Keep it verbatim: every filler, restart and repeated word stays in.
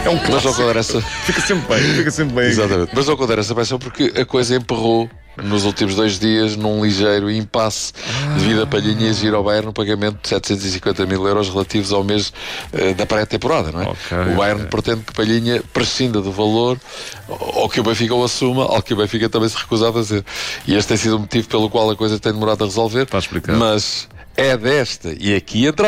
É um Mas não condena essa... Fica sempre bem, fica sempre bem. Exatamente. Mas não condena essa paixão porque a coisa emperrou nos últimos dois dias num ligeiro impasse ah. devido a Palhinha exigir ao Bayern um pagamento de setecentos e cinquenta mil euros relativos ao mês uh, da pré-temporada, não é? Okay, o Bayern okay. pretende que Palhinha prescinda do valor ou que o Benfica o assuma, ou que o Benfica também se recusa a fazer. E este tem sido o motivo pelo qual a coisa tem demorado a resolver. Está explicado. Mas é desta, e aqui entra